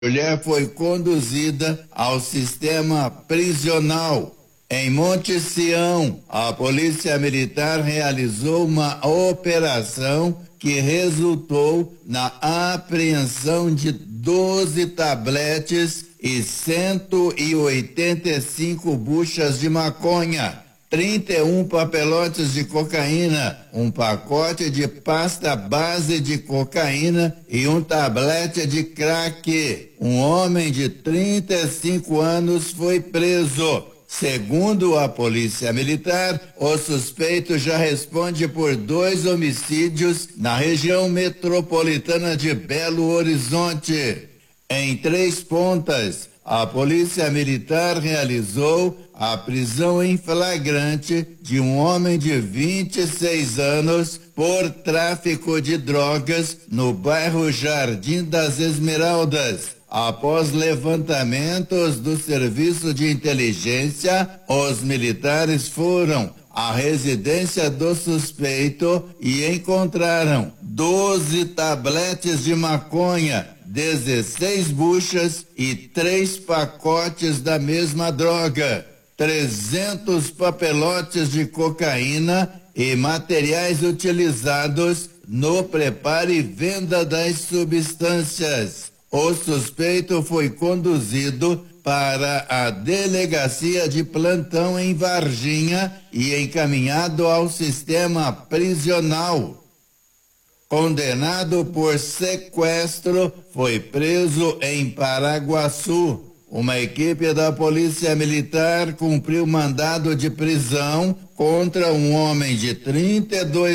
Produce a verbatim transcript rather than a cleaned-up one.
A mulher foi conduzida ao sistema prisional. Em Monte Sião, a Polícia Militar realizou uma operação que resultou na apreensão de doze tabletes e cento e oitenta e cinco buchas de maconha, trinta e um papelotes de cocaína, um pacote de pasta base de cocaína e um tablete de crack. Um homem de trinta e cinco anos foi preso. Segundo a Polícia Militar, o suspeito já responde por dois homicídios na região metropolitana de Belo Horizonte. Em Três Pontas, a Polícia Militar realizou a prisão em flagrante de um homem de vinte e seis anos por tráfico de drogas no bairro Jardim das Esmeraldas. Após levantamentos do Serviço de Inteligência, os militares foram à residência do suspeito e encontraram doze tabletes de maconha, dezesseis buchas e três pacotes da mesma droga, trezentos papelotes de cocaína e materiais utilizados no preparo e venda das substâncias. O suspeito foi conduzido para a delegacia de plantão em Varginha e encaminhado ao sistema prisional. Condenado por sequestro, foi preso em Paraguaçu. Uma equipe da Polícia Militar cumpriu mandado de prisão contra um homem de trinta e dois